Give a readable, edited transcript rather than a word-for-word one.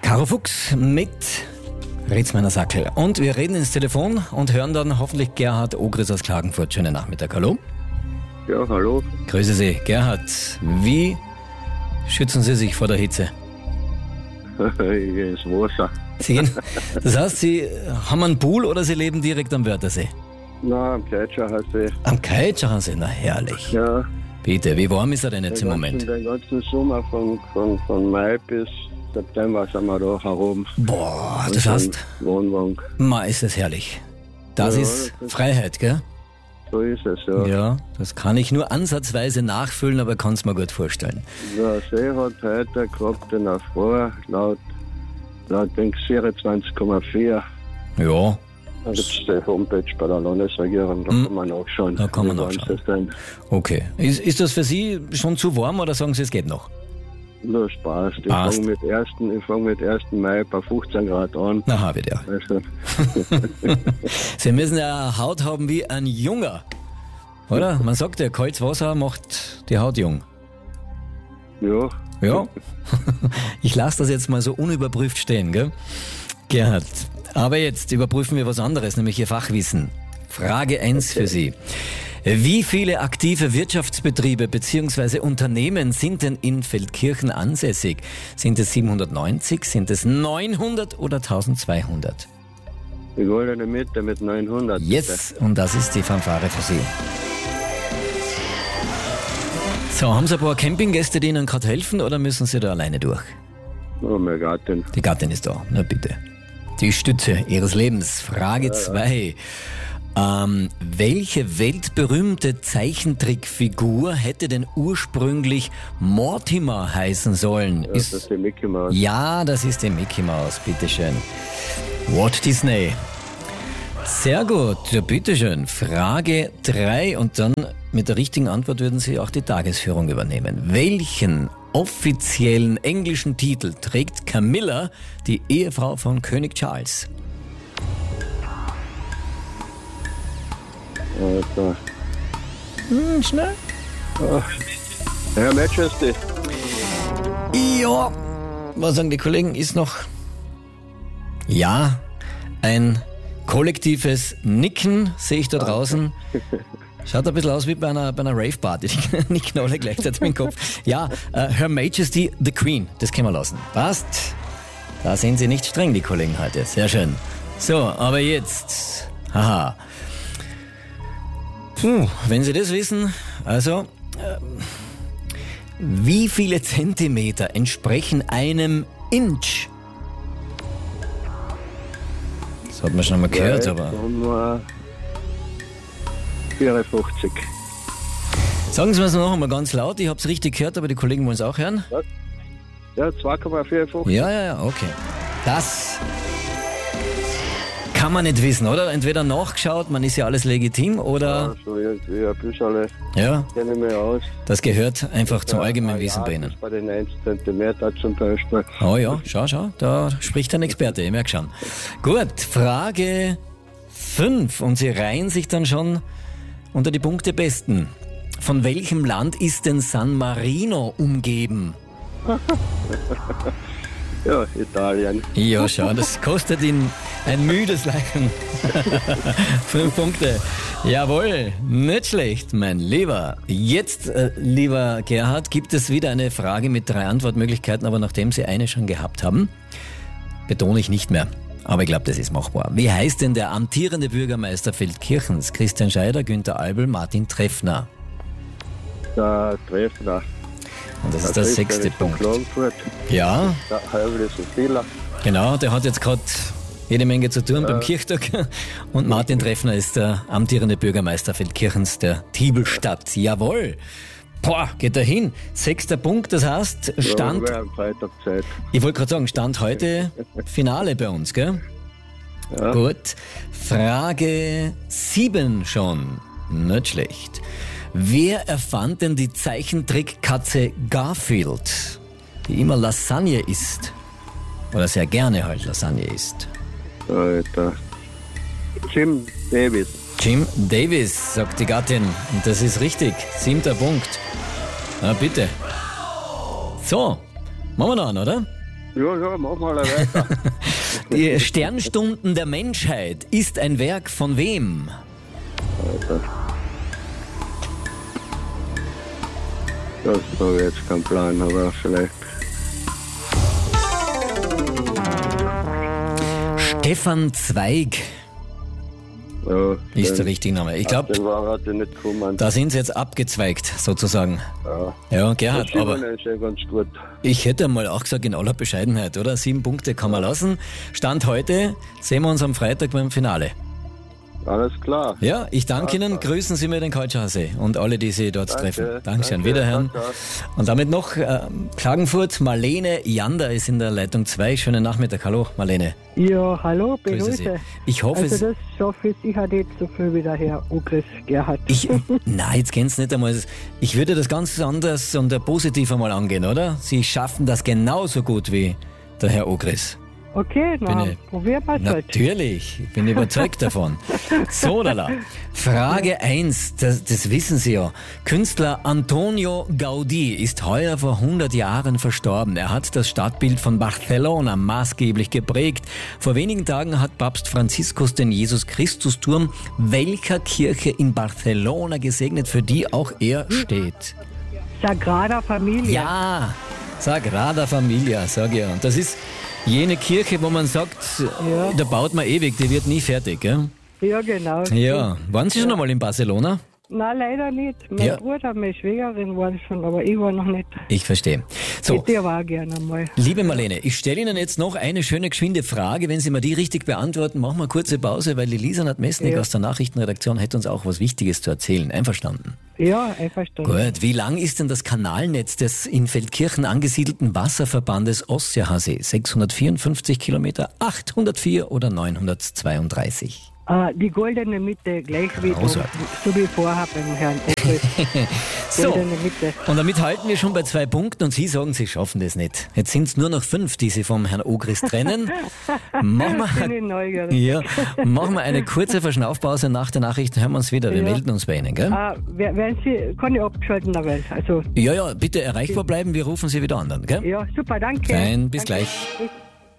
Caro Fuchs mit Ritzmeiner Sackel. Und wir reden ins Telefon und hören dann hoffentlich Gerhard Ogris aus Klagenfurt. Schönen Nachmittag, hallo. Ja, hallo. Grüße Sie. Gerhard, wie schützen Sie sich vor der Hitze? Ich gehe ins Wasser. Sie gehen, das heißt, Sie haben einen Pool oder Sie leben direkt am Wörthersee? Na, am Keitschachersee. Am Keitschachersee, na herrlich. Ja. Bitte, wie warm ist er denn jetzt im Moment? Den ganzen Sommer von Mai bis September sind wir da herum. Boah, das heißt, Wohnwagen. ma, ist es herrlich. Das Ja, ist das ist- Freiheit, gell? So ist es, ja. Ja, das kann ich nur ansatzweise nachfühlen, aber kann es mir gut vorstellen. Der See hat heute gehabt in der Früh laut den 24,4. Ja, Da gibt es die Homepage bei der Landesregierung, da kann man nachschauen. Da kann man wie warm nachschauen. es denn. okay. Ist das für Sie schon zu warm oder sagen Sie, es geht noch? Das passt. Ich Passt. fange mit 1. Mai bei 15 Grad an. Na, habe ich ja. Also, Sie müssen ja eine Haut haben wie ein Junger. Oder? Man sagt ja, kaltes Wasser macht die Haut jung. ja. Ja. Ich lasse das jetzt mal so unüberprüft stehen, gell? Gerhard, aber jetzt überprüfen wir was anderes, nämlich Ihr Fachwissen. Frage 1 für Sie. Wie viele aktive Wirtschaftsbetriebe bzw. Unternehmen sind denn in Feldkirchen ansässig? Sind es 790, sind es 900 oder 1200? Die goldene Mitte mit 900. Yes, und das ist die Fanfare für Sie. So, haben Sie ein paar Campinggäste, die Ihnen gerade helfen oder müssen Sie da alleine durch? Oh, meine Gattin. Die Gattin ist da, na bitte. Die Stütze Ihres Lebens. Frage 2. Welche weltberühmte Zeichentrickfigur hätte denn ursprünglich Mortimer heißen sollen? Das ist die Mickey Mouse. Ja, das ist die Mickey Mouse, bitteschön. Walt Disney. Sehr gut, ja, bitteschön. Frage 3 und dann mit der richtigen Antwort würden Sie auch die Tagesführung übernehmen. Welchen offiziellen englischen Titel trägt Camilla, die Ehefrau von König Charles? Also, Schnell. Her Majesty. Ja, was sagen die Kollegen, ist noch... Ja, ein kollektives Nicken sehe ich da draußen. Schaut ein bisschen aus wie bei einer Rave-Party. Die nicken alle gleichzeitig mit dem Kopf. Ja, Her Majesty the Queen, das können wir lassen. Passt. Da sind sie nicht streng, die Kollegen heute. Sehr schön. So, aber jetzt... Haha. Puh, wenn Sie das wissen, also... wie viele Zentimeter entsprechen einem Inch? Das hat man schon mal gehört, aber... 54. Sagen Sie mir es noch einmal ganz laut, ich habe es richtig gehört, aber die Kollegen wollen es auch hören. Ja, 2,45. Ja, okay. Das kann man nicht wissen, oder? Entweder nachgeschaut, man ist ja alles legitim, oder... So irgendwie ein bisschen, Ja, kenne ich mich aus. das gehört einfach zum Allgemeinwissen bei Ihnen. Bei den 1 cm zum Beispiel. Oh ja, schau, da spricht ein Experte, ich merke schon. Gut, Frage 5 und Sie reihen sich dann schon unter die Punkte Besten. Von welchem Land ist denn San Marino umgeben? Ja, Italien. Ja, schau, das kostet ihn ein müdes Lachen. 5 Punkte. Jawohl, nicht schlecht, mein Lieber. Jetzt, lieber Gerhard, gibt es wieder eine Frage mit 3 Antwortmöglichkeiten, aber nachdem Sie eine schon gehabt haben, betone ich nicht mehr. Aber ich glaube, das ist machbar. Wie heißt denn der amtierende Bürgermeister Feldkirchens? Christian Scheider, Günther Albel, Martin Treffner. Der Treffner. Und das ist der 6. Punkt. Klagenfurt. Ja, Der Heubel ist ein Fehler. genau, der hat jetzt gerade jede Menge zu tun beim Kirchtag. Und Martin Treffner ist der amtierende Bürgermeister Feldkirchens der Tiebelstadt. Jawohl. Boah, geht da hin. 6. Punkt, das heißt, Stand, Ja, am Freitag Zeit. ich wollte gerade sagen, Stand heute Finale bei uns, gell? Ja. Gut. Frage 7 schon. Nicht schlecht. Wer erfand denn die Zeichentrickkatze Garfield, die immer Lasagne isst? Oder sehr gerne halt Lasagne isst? Alter. Jim Davis. Jim Davis, sagt die Gattin. Und das ist richtig. 7. Punkt. Na bitte. So, machen wir noch an, oder? Ja, mach mal weiter. Die Sternstunden der Menschheit ist ein Werk von wem? Alter. Das habe ich jetzt keinen Plan, aber vielleicht. Stefan Zweig Ja, ist der richtige Name. Ich glaube, den war heute nicht gekommen. da sind sie jetzt abgezweigt, sozusagen. Ja. Ja, Gerhard, aber ist ja ganz gut. ich hätte mal auch gesagt, in aller Bescheidenheit, oder? 7 Punkte kann man lassen. Stand heute, sehen wir uns am Freitag beim Finale. Alles klar. Ja, ich danke Ihnen. Grüßen Sie mir den Kaltschassee und alle, die Sie dort treffen. Dankeschön. Danke, Wiederhören. danke. Und damit noch Klagenfurt. Marlene Jander ist in der Leitung 2. Schönen Nachmittag. Hallo, Marlene. Ja, hallo, Grüße Sie. begrüße. Ich hoffe, Also das schaffe ich sicher nicht so viel wie der Herr Ogris Gerhard. Nein, jetzt kennen Sie nicht einmal. Ich würde das ganz anders und positiv einmal angehen, oder? Sie schaffen das genauso gut wie der Herr Ogris. Okay, na, Bin ich- probieren wir es halt. Natürlich, ich bin überzeugt davon. So, lala. Frage 1, das wissen Sie ja. Künstler Antonio Gaudí ist heuer vor 100 Jahren verstorben. Er hat das Stadtbild von Barcelona maßgeblich geprägt. Vor wenigen Tagen hat Papst Franziskus den Jesus-Christus-Turm welcher Kirche in Barcelona gesegnet, für die auch er steht. Sagrada Familia. Ja, Sagrada Familia, sag ich ja. Und das ist jene Kirche, wo man sagt, da baut man ewig, die wird nie fertig, gell? Ja, genau. Ja, waren Sie schon einmal in Barcelona? Nein, leider nicht. Mein Ja. Bruder, meine Schwägerin waren schon, aber ich war noch nicht. Ich verstehe. So, Der war gerne einmal. liebe Marlene, ich stelle Ihnen jetzt noch eine schöne, geschwinde Frage. Wenn Sie mir die richtig beantworten, machen wir eine kurze Pause, weil die Lisa Nadmesnik aus der Nachrichtenredaktion hätte uns auch was Wichtiges zu erzählen. Einverstanden? Ja, einverstanden. Gut. Wie lang ist denn das Kanalnetz des in Feldkirchen angesiedelten Wasserverbandes Ostseehasee? 654 Kilometer, 804 oder 932? Die goldene Mitte, gleich wie Großartig. so wie vorher beim Herrn Ogris. So, Goldene Mitte. und damit halten wir schon bei 2 Punkten und Sie sagen, Sie schaffen das nicht. Jetzt sind es nur noch 5, die Sie vom Herrn Ogris trennen. Machen Bin wir, ich neugierig. ja, machen wir eine kurze Verschnaufpause. Nach der Nachricht hören wir uns wieder. Wir Ja. melden uns bei Ihnen, gell? Werden Sie, kann ich abschalten, der Welt. Also, Ja, bitte erreichbar bleiben. Wir rufen Sie wieder an, dann, gell? ja, super, danke. Fein, bis Danke. gleich. Tschüss.